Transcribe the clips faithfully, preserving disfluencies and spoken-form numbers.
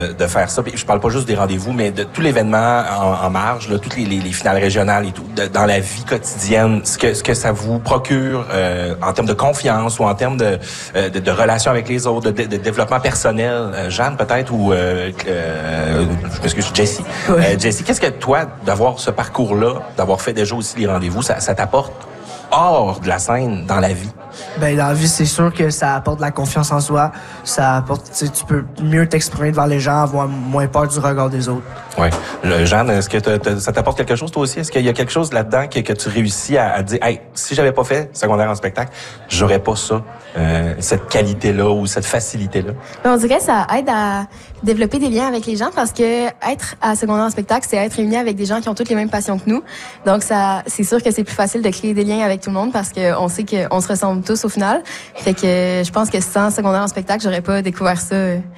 de faire ça. Puis je parle pas juste des rendez-vous, mais de tout l'événement en, en marge, là, toutes les, les, les finales régionales et tout, de, dans la vie quotidienne, ce que ce que ça vous procure euh, en termes de confiance ou en termes de de, de relations avec les autres, de, de, de développement personnel. Euh, Jeanne peut-être ou euh, euh, je m'excuse, Jessie. Oui. Euh, Jessie, qu'est-ce que toi, d'avoir ce parcours-là, d'avoir fait déjà aussi les rendez-vous, ça, ça t'apporte hors de la scène dans la vie? Ben dans la vie, c'est sûr que ça apporte de la confiance en soi. Ça apporte, tu sais, tu peux mieux t'exprimer devant les gens, avoir moins peur du regard des autres. Oui. Jeanne, est-ce que t'as, t'as, ça t'apporte quelque chose toi aussi? Est-ce qu'il y a quelque chose là-dedans que, que tu réussis à, à dire, hey, si j'avais pas fait secondaire en spectacle, j'aurais pas ça, euh, cette qualité-là ou cette facilité-là? On dirait que ça aide à développer des liens avec les gens parce que être à secondaire en spectacle, c'est être réuni avec des gens qui ont toutes les mêmes passions que nous. Donc ça, c'est sûr que c'est plus facile de créer des liens avec tout le monde parce que on sait qu'on se ressemble tous au final. Fait que je pense que sans secondaire en spectacle, j'aurais pas découvert ça.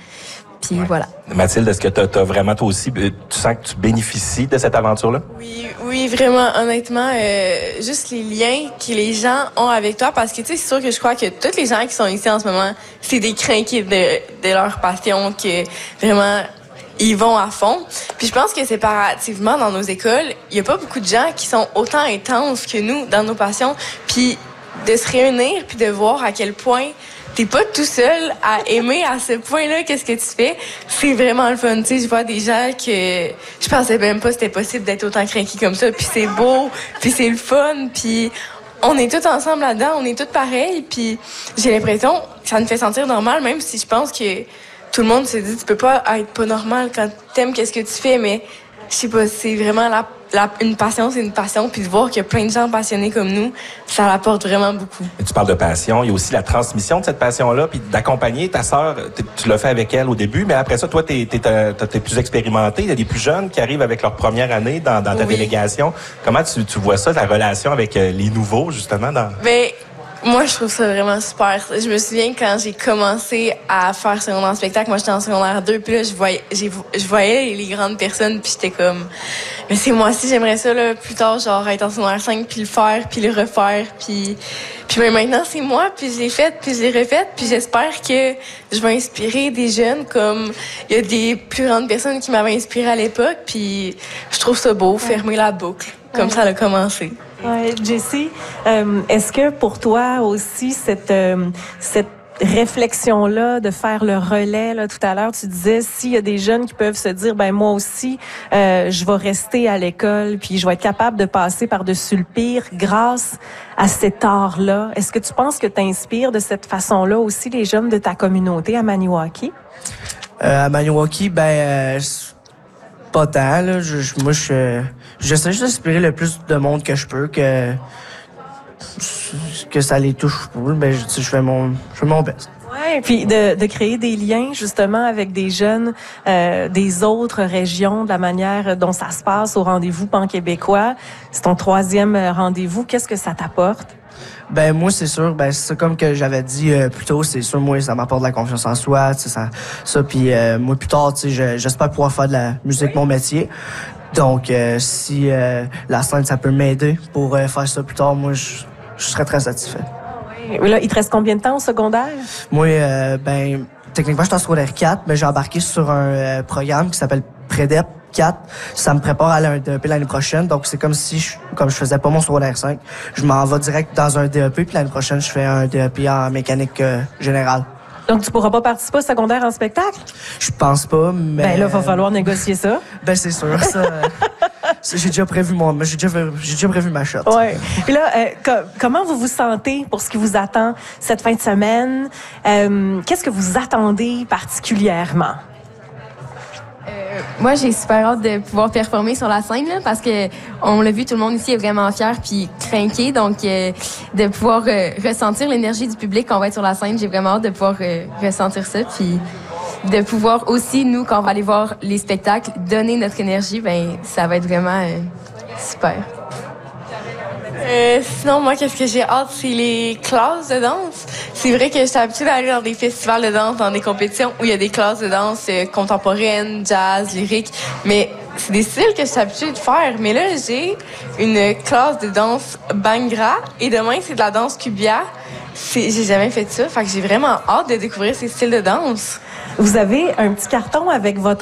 Puis ouais. Voilà. Mathilde, est-ce que t'as, t'as vraiment toi aussi, tu sens que tu bénéficies de cette aventure-là? Oui, oui, vraiment, honnêtement, euh, juste les liens que les gens ont avec toi, parce que tu sais, c'est sûr que je crois que tous les gens qui sont ici en ce moment, c'est des crinqués de, de leur passion, que vraiment ils vont à fond. Puis je pense que séparativement dans nos écoles, il y a pas beaucoup de gens qui sont autant intenses que nous dans nos passions, puis de se réunir puis de voir à quel point t'es pas tout seul à aimer à ce point-là qu'est-ce que tu fais. C'est vraiment le fun. Tu sais, je vois des gens que je pensais même pas que c'était possible d'être autant craqué comme ça. Puis c'est beau, puis c'est le fun, puis on est tous ensemble là-dedans, on est tous pareils. Puis j'ai l'impression que ça me fait sentir normal, même si je pense que tout le monde se dit tu peux pas être pas normal quand t'aimes qu'est-ce que tu fais, mais je sais pas, c'est vraiment la, la, une passion, c'est une passion, puis de voir qu'il y a plein de gens passionnés comme nous, ça l'apporte vraiment beaucoup. Et tu parles de passion, il y a aussi la transmission de cette passion-là, puis d'accompagner ta sœur, tu l'as fait avec elle au début, mais après ça, toi, t'es, t'es, t'es, t'es plus expérimenté, il y a des plus jeunes qui arrivent avec leur première année dans, dans ta oui. délégation. Comment tu, tu vois ça, la relation avec les nouveaux, justement? Dans... Ben, moi, je trouve ça vraiment super. Je me souviens quand j'ai commencé à faire secondaire en spectacle, moi j'étais en secondaire deux, puis là je voyais, j'ai, je voyais les grandes personnes, puis j'étais comme, mais c'est moi aussi j'aimerais ça là plus tard, genre être en secondaire cinq, puis le faire, puis le refaire, puis puis ben, maintenant c'est moi, puis je l'ai fait, puis je l'ai refait, puis j'espère que je vais inspirer des jeunes comme il y a des plus grandes personnes qui m'avaient inspiré à l'époque, puis je trouve ça beau, fermer la boucle, comme ça a commencé. Ouais, Jessie, euh, est-ce que pour toi aussi cette euh, cette réflexion-là de faire le relais là tout à l'heure, tu disais s'il y a des jeunes qui peuvent se dire ben moi aussi euh, je vais rester à l'école puis je vais être capable de passer par-dessus le pire grâce à cet art-là. Est-ce que tu penses que tu inspires de cette façon-là aussi les jeunes de ta communauté à Maniwaki? Euh, à Maniwaki, ben euh, pas tant là. Je, je, moi je j'essaie juste d'inspirer le plus de monde que je peux, que que ça les touche pas. Ben je, je fais mon je fais mon best. Ouais, puis de, de créer des liens justement avec des jeunes euh, des autres régions, de la manière dont ça se passe au rendez-vous pan-québécois. C'est ton troisième rendez-vous. Qu'est-ce que ça t'apporte? Ben moi c'est sûr, ben c'est comme que j'avais dit euh, plus tôt, c'est sûr moi ça m'apporte de la confiance en soi, tu sais ça ça puis euh, moi plus tard, tu sais j'espère pouvoir faire de la musique mon métier. Donc euh, si euh, la scène ça peut m'aider pour euh, faire ça plus tard, moi je je serais très satisfait. Oui, là, il te reste combien de temps au secondaire? Moi euh, ben techniquement je suis en secondaire quatre, mais j'ai embarqué sur un euh, programme qui s'appelle Prédep quatre. Ça me prépare à aller à un D E P l'année prochaine. Donc, c'est comme si, je, comme je faisais pas mon secondaire cinq, je m'en vais direct dans un D E P, puis l'année prochaine, je fais un D E P en mécanique euh, générale. Donc, tu pourras pas participer au secondaire en spectacle? Je pense pas, mais... Ben là, il va falloir négocier ça. Ben, c'est sûr, ça... ça j'ai déjà prévu mon... J'ai déjà, j'ai déjà prévu ma shot. Ouais. Puis là, euh, co- comment vous vous sentez pour ce qui vous attend cette fin de semaine? Euh, qu'est-ce que vous attendez particulièrement? Euh, moi, j'ai super hâte de pouvoir performer sur la scène là, parce que on l'a vu, tout le monde ici est vraiment fier puis craqué, donc euh, de pouvoir euh, ressentir l'énergie du public quand on va être sur la scène, j'ai vraiment hâte de pouvoir euh, ressentir ça, puis de pouvoir aussi nous quand on va aller voir les spectacles donner notre énergie, ben ça va être vraiment euh, super. Euh, sinon, moi, qu'est-ce que j'ai hâte, c'est les classes de danse. C'est vrai que je suis habituée d'aller dans des festivals de danse, dans des compétitions où il y a des classes de danse euh, contemporaines, jazz, lyrique, mais c'est des styles que je suis habituée de faire. Mais là, j'ai une classe de danse Bhangra et demain, c'est de la danse Kubia. C'est, j'ai jamais fait ça, fait que j'ai vraiment hâte de découvrir ces styles de danse. Vous avez un petit carton avec votre